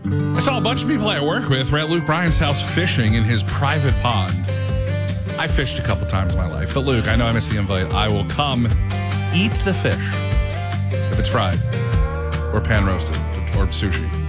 I saw a bunch of people I work with were at Luke Bryan's house fishing in his private pond. I fished a couple times in my life, but Luke, I know I missed the invite. I will come eat the fish if it's fried or pan roasted or sushi.